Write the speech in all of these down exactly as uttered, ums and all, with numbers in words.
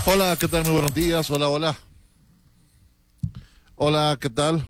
Hola, ¿qué tal? Muy buenos días. Hola, hola. Hola, ¿qué tal?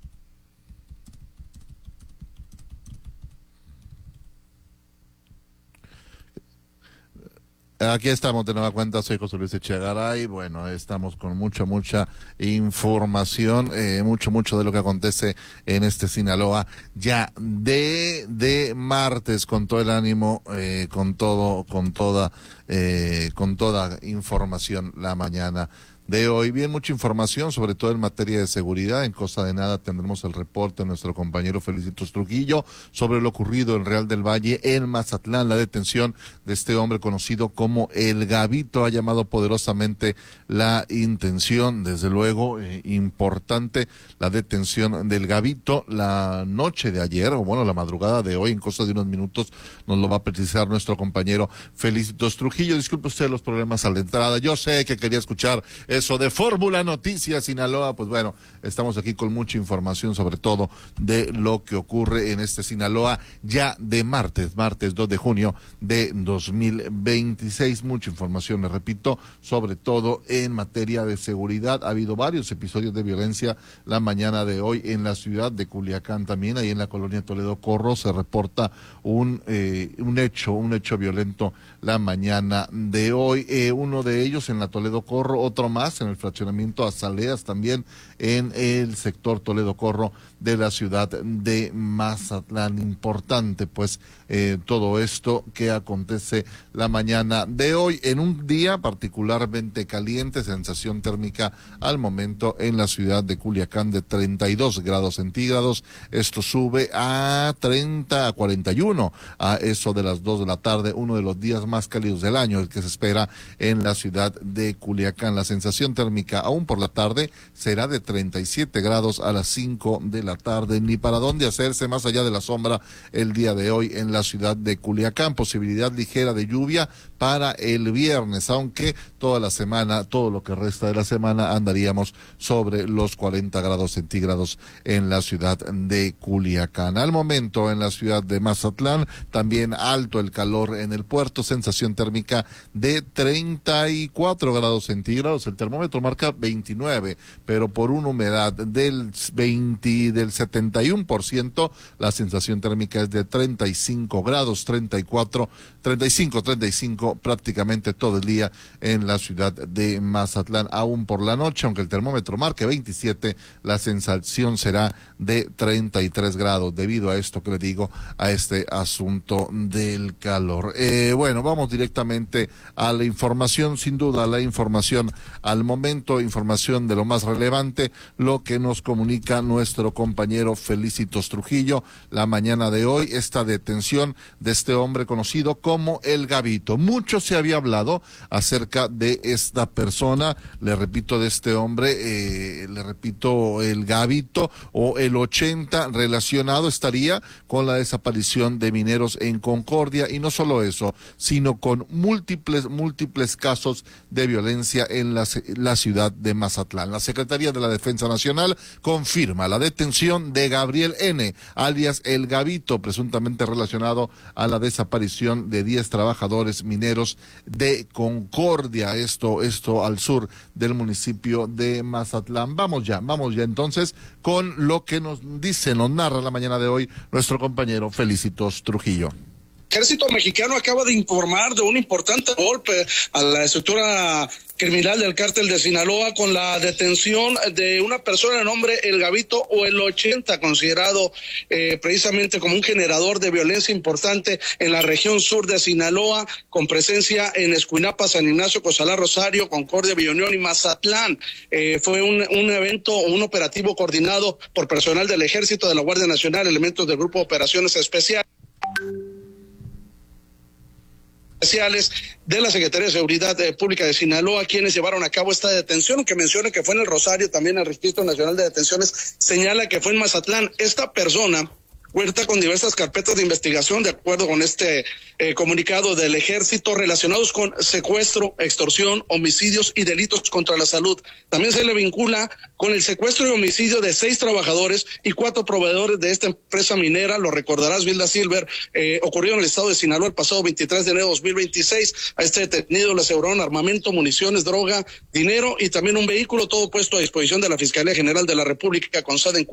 Aquí estamos de nueva cuenta, soy José Luis Echegaray. Bueno, estamos con mucha, mucha información, eh, mucho, mucho de lo que acontece en este Sinaloa, ya de, de martes, con todo el ánimo, eh, con todo, con toda, eh, con toda información la mañana de hoy. Bien, mucha información, sobre todo en materia de seguridad. En cosa de nada tendremos el reporte de nuestro compañero Felicitos Trujillo sobre lo ocurrido en Real del Valle, en Mazatlán, la detención de este hombre conocido como El Gabito. Ha llamado poderosamente la intención, desde luego, eh, importante la detención del Gabito la noche de ayer, o bueno, la madrugada de hoy, en cosa de unos minutos, nos lo va a precisar nuestro compañero Felicitos Trujillo. Disculpe usted los problemas a la entrada, yo sé que quería escuchar eso de Fórmula Noticias Sinaloa. Pues bueno, estamos aquí con mucha información, sobre todo de lo que ocurre en este Sinaloa, ya de martes, martes dos de junio de dos mil veintiséis. Mucha información, me repito, sobre todo en materia de seguridad. Ha habido varios episodios de violencia la mañana de hoy en la ciudad de Culiacán, también ahí en la colonia Toledo Corro se reporta un eh, un hecho, un hecho violento la mañana de hoy. Eh, uno de ellos en la Toledo Corro, otro más en el fraccionamiento Azaleas, también en el sector Toledo Corro de la ciudad de Mazatlán. Importante, pues, eh, todo esto que acontece la mañana de hoy, en un día particularmente caliente, sensación térmica al momento en la ciudad de Culiacán de treinta y dos grados centígrados. Esto sube a treinta, a cuarenta y uno a eso de las dos de la tarde, uno de los días más cálidos del año, el que se espera en la ciudad de Culiacán. La sensación térmica aún por la tarde será de treinta y siete grados a las cinco de la tarde. Ni para dónde hacerse más allá de la sombra el día de hoy en la ciudad de Culiacán. Posibilidad ligera de lluvia para el viernes, aunque toda la semana, todo lo que resta de la semana, andaríamos sobre los cuarenta grados centígrados en la ciudad de Culiacán. Al momento en la ciudad de Mazatlán, también alto el calor en el puerto, sensación térmica de treinta y cuatro grados centígrados. El termómetro marca veintinueve, pero por una humedad del veinte, del setenta y uno por ciento, la sensación térmica es de treinta y cinco grados, treinta y cuatro, treinta y cinco, treinta y cinco prácticamente todo el día en la ciudad de Mazatlán. Aún por la noche, aunque el termómetro marque veintisiete, la sensación será de treinta y tres grados, debido a esto que le digo, a este asunto del calor. Eh, bueno, vamos directamente a la información, sin duda la información al momento, información de lo más relevante, lo que nos comunica nuestro compañero Felicitos Trujillo la mañana de hoy, esta detención de este hombre conocido como El Gabito. Mucho se había hablado acerca de esta persona, le repito, de este hombre, eh, le repito, El Gabito o el ochenta, relacionado estaría con la desaparición de mineros en Concordia, y no solo eso, sino con múltiples, múltiples casos de violencia en la, la ciudad de Mazatlán. La Secretaría de la Defensa Nacional confirma la detención de Gabriel N., alias El Gabito, presuntamente relacionado a la desaparición de diez trabajadores mineros de Concordia, esto, esto al sur del municipio de Mazatlán. Vamos ya, vamos ya entonces con lo que nos dice, nos narra la mañana de hoy nuestro compañero Felicitos Trujillo. Ejército mexicano acaba de informar de un importante golpe a la estructura criminal del cártel de Sinaloa con la detención de una persona de nombre El Gabito o el ochenta, considerado eh, precisamente como un generador de violencia importante en la región sur de Sinaloa, con presencia en Escuinapa, San Ignacio, Cozalá, Rosario, Concordia, Villa y Mazatlán. Eh, fue un, un evento, un operativo coordinado por personal del Ejército, de la Guardia Nacional, elementos del Grupo de Operaciones Especiales especiales de la Secretaría de Seguridad eh, Pública de Sinaloa, quienes llevaron a cabo esta detención, que menciona que fue en el Rosario. También el Registro Nacional de Detenciones señala que fue en Mazatlán. Esta persona cuenta con diversas carpetas de investigación, de acuerdo con este eh, comunicado del Ejército, relacionados con secuestro, extorsión, homicidios y delitos contra la salud. También se le vincula con el secuestro y homicidio de seis trabajadores y cuatro proveedores de esta empresa minera. Lo recordarás, Vilda Silver, eh, ocurrió en el estado de Sinaloa el pasado veintitrés de enero de dos mil veintiséis. A este detenido le aseguraron armamento, municiones, droga, dinero y también un vehículo, todo puesto a disposición de la Fiscalía General de la República con sede en